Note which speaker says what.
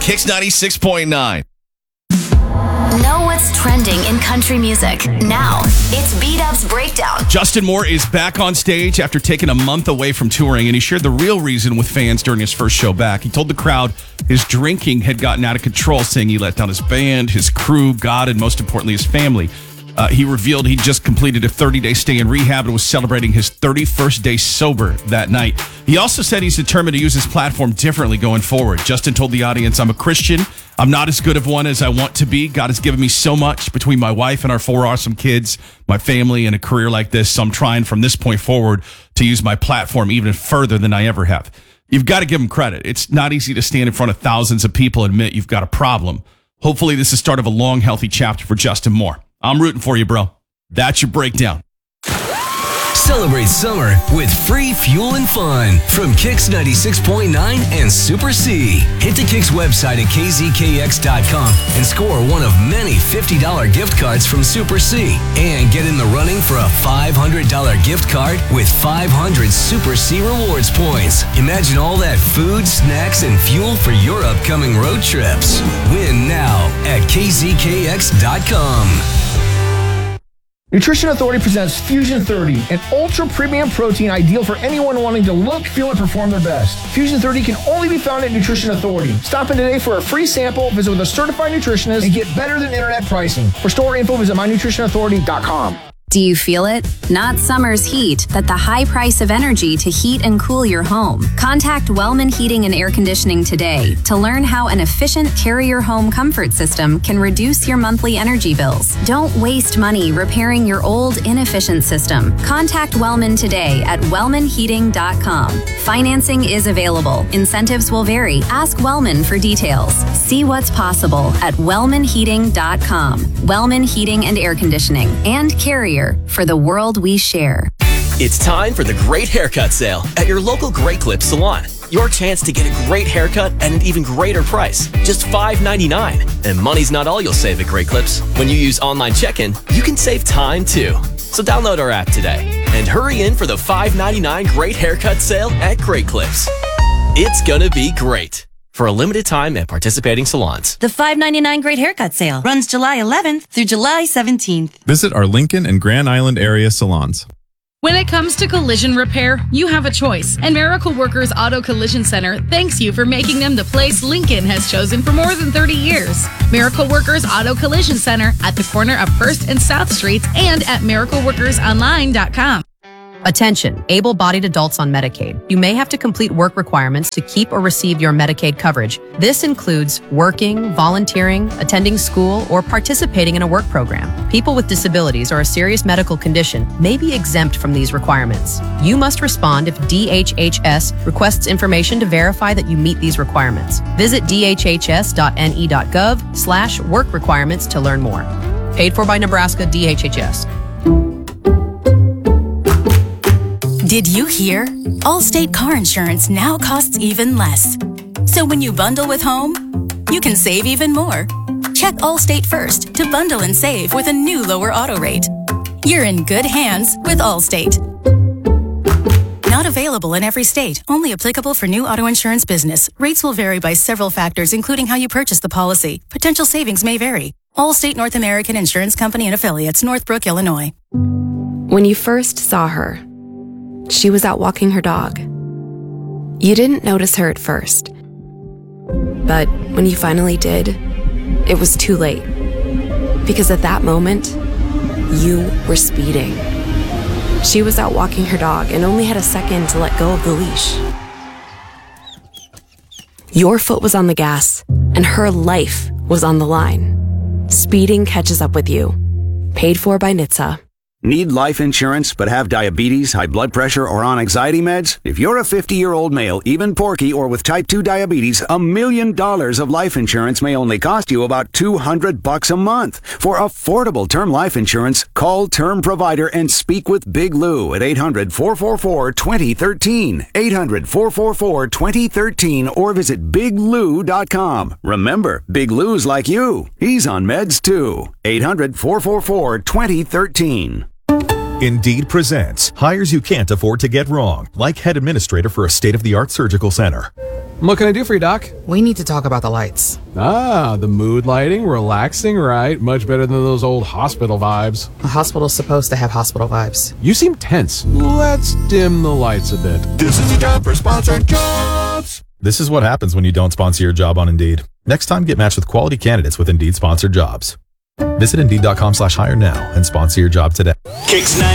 Speaker 1: Kicks 96.9.
Speaker 2: Know what's trending in country music. Now, it's B-Dub's Breakdown.
Speaker 1: Justin Moore is back on stage after taking a month away from touring, and he shared the real reason with fans during his first show back. He told the crowd his drinking had gotten out of control, saying he let down his band, his crew, God, and most importantly, his family. He revealed he just completed a 30-day stay in rehab and was celebrating his 31st day sober that night. He also said he's determined to use his platform differently going forward. Justin told the audience, "I'm a Christian. I'm not as good of one as I want to be. God has given me so much between my wife and our 4 awesome kids, my family, and a career like this. So I'm trying from this point forward to use my platform even further than I ever have." You've got to give him credit. It's not easy to stand in front of thousands of people and admit you've got a problem. Hopefully this is the start of a long, healthy chapter for Justin Moore. I'm rooting for you, bro. That's your breakdown.
Speaker 3: Celebrate summer with free fuel and fun from Kicks 96.9 and Super C. Hit the Kicks website at kzkx.com and score one of many $50 gift cards from Super C. And get in the running for a $500 gift card with 500 Super C rewards points. Imagine all that food, snacks, and fuel for your upcoming road trips. Win now at kzkx.com.
Speaker 4: Nutrition Authority presents Fusion 30, an ultra-premium protein ideal for anyone wanting to look, feel, and perform their best. Fusion 30 can only be found at Nutrition Authority. Stop in today for a free sample, visit with a certified nutritionist, and get better than internet pricing. For store info, visit mynutritionauthority.com.
Speaker 2: Do you feel it? Not summer's heat, but the high price of energy to heat and cool your home. Contact Wellman Heating and Air Conditioning today to learn how an efficient Carrier home comfort system can reduce your monthly energy bills. Don't waste money repairing your old, inefficient system. Contact Wellman today at wellmanheating.com. Financing is available. Incentives will vary. Ask Wellman for details. See what's possible at wellmanheating.com. Wellman Heating and Air Conditioning and Carrier for the world we share.
Speaker 5: It's time for the Great Haircut Sale at your local Great Clips salon. Your chance to get a great haircut at an even greater price, just $5.99. And money's not all you'll save at Great Clips. When you use online check-in, you can save time too. So download our app today and hurry in for the $5.99 Great Haircut Sale at Great Clips. It's gonna be great. For a limited time at participating salons.
Speaker 6: The $5.99 Great Haircut Sale runs July 11th through July 17th.
Speaker 7: Visit our Lincoln and Grand Island area salons.
Speaker 8: When it comes to collision repair, you have a choice. And Miracle Workers Auto Collision Center thanks you for making them the place Lincoln has chosen for more than 30 years. Miracle Workers Auto Collision Center at the corner of 1st and South Streets and at miracleworkersonline.com.
Speaker 9: Attention, able-bodied adults on Medicaid. You may have to complete work requirements to keep or receive your Medicaid coverage. This includes working, volunteering, attending school, or participating in a work program. People with disabilities or a serious medical condition may be exempt from these requirements. You must respond if DHHS requests information to verify that you meet these requirements. Visit dhhs.ne.gov/work requirements to learn more. Paid for by Nebraska DHHS.
Speaker 10: Did you hear? Allstate car insurance now costs even less. So when you bundle with home, you can save even more. Check Allstate first to bundle and save with a new lower auto rate. You're in good hands with Allstate. Not available in every state. Only applicable for new auto insurance business. Rates will vary by several factors, including how you purchase the policy. Potential savings may vary. Allstate North American Insurance Company and Affiliates, Northbrook, Illinois.
Speaker 11: When you first saw her, she was out walking her dog. You didn't notice her at first. But when you finally did, it was too late. Because at that moment, you were speeding. She was out walking her dog and only had a second to let go of the leash. Your foot was on the gas, and her life was on the line. Speeding catches up with you. Paid for by NHTSA.
Speaker 12: Need life insurance but have diabetes, high blood pressure, or on anxiety meds? If you're a 50-year-old male, even porky, or with type 2 diabetes, $1 million of life insurance may only cost you about $200 a month. For affordable term life insurance, call Term Provider and speak with Big Lou at 800-444-2013, 800-444-2013, or visit biglou.com. Remember, Big Lou's like you. He's on meds too. 800-444-2013.
Speaker 13: Indeed presents hires you can't afford to get wrong, like head administrator for a state-of-the-art surgical center.
Speaker 14: What can I do for you, Doc?
Speaker 15: We need to talk about the lights.
Speaker 14: Ah, the mood lighting, relaxing, right? Much better than those old hospital vibes.
Speaker 15: A hospital's supposed to have hospital vibes.
Speaker 14: You seem tense. Let's dim the lights a bit.
Speaker 13: This is the time for sponsored jobs. This is what happens when you don't sponsor your job on Indeed. Next time, get matched with quality candidates with Indeed sponsored jobs. Visit Indeed.com/hire now and sponsor your job today.
Speaker 16: Kicks